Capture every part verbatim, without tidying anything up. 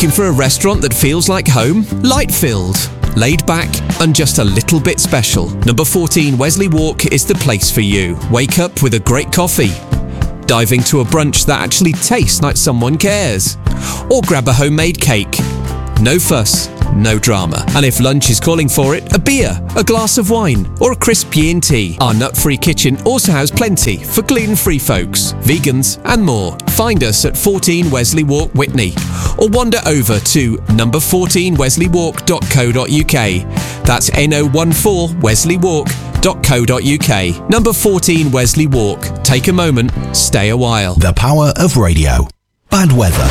Looking for a restaurant that feels like home? Light-filled, laid back and just a little bit special. Number fourteen Wesley Walk is the place for you. Wake up with a great coffee. Dive into a brunch that actually tastes like someone cares. Or grab a homemade cake. No fuss, no drama. And if lunch is calling for it, a beer, a glass of wine, or a crisp G and T. Our nut-free kitchen also has plenty for gluten-free folks, vegans, and more. Find us at fourteen Wesley Walk, Whitney, or wander over to number fourteen wesley walk dot co dot uk. That's N O one four wesley walk dot co dot uk. Number fourteen Wesley Walk. Take a moment, stay a while. The power of radio. Bad weather.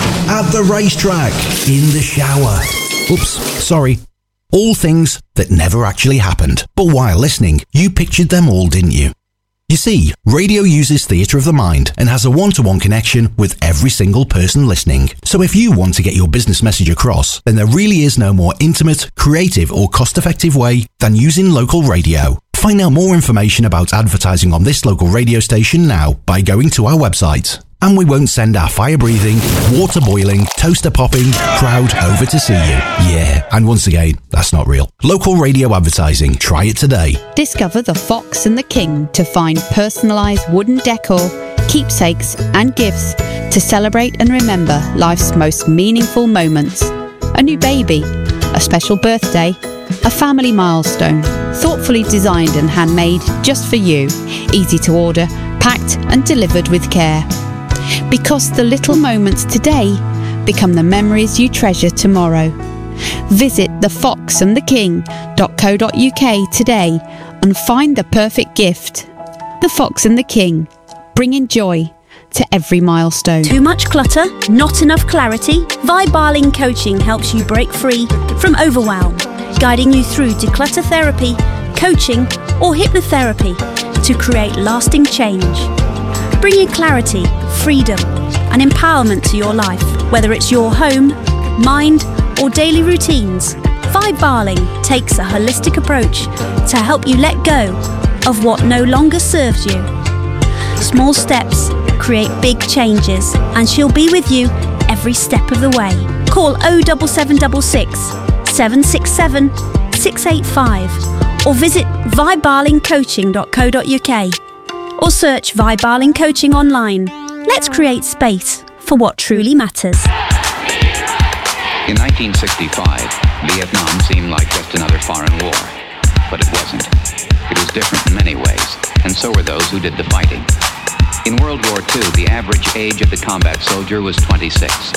At the racetrack. In the shower. Oops, sorry. All things that never actually happened. But while listening, you pictured them all, didn't you? You see, radio uses theatre of the mind and has a one-to-one connection with every single person listening. So if you want to get your business message across, then there really is no more intimate, creative or cost-effective way than using local radio. Find out more information about advertising on this local radio station now by going to our website. And we won't send our fire-breathing, water-boiling, toaster-popping crowd over to see you. Yeah, and once again, that's not real. Local radio advertising. Try it today. Discover the Fox and the King to find personalised wooden decor, keepsakes and gifts to celebrate and remember life's most meaningful moments. A new baby, a special birthday, a family milestone, thoughtfully designed and handmade just for you. Easy to order, packed and delivered with care. Because the little moments today become the memories you treasure tomorrow. Visit the fox and the king dot co dot uk today and find the perfect gift. The Fox and the King, bringing joy to every milestone. Too much clutter? Not enough clarity? Vibe Barling Coaching helps you break free from overwhelm, guiding you through declutter therapy, coaching or hypnotherapy to create lasting change. Bringing clarity, freedom and empowerment to your life, whether it's your home, mind or daily routines. Vibe Barling takes a holistic approach to help you let go of what no longer serves you. Small steps create big changes and she'll be with you every step of the way. Call oh seven seven six, seven six seven, six eight five or visit vibe barling coaching dot co dot uk. Or search Vibe Barling Coaching online. Let's create space for what truly matters. In nineteen sixty-five, Vietnam seemed like just another foreign war. But it wasn't. It was different in many ways, and so were those who did the fighting. In World War Two, the average age of the combat soldier was twenty-six.